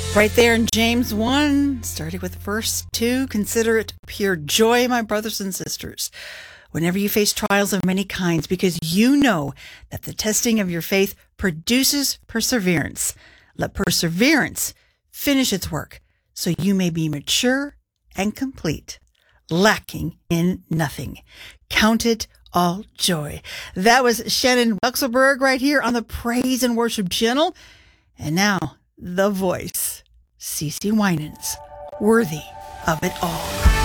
Right there in James 1, starting with verse 2, consider it pure joy, my brothers and sisters, whenever you face trials of many kinds, because you know that the testing of your faith produces perseverance. Let perseverance finish its work, so you may be mature and complete, lacking in nothing. Count it all joy. That was Shannon Wexelberg right here on the Praise and Worship Channel. And now, the voice, CeCe Winans, worthy of it all.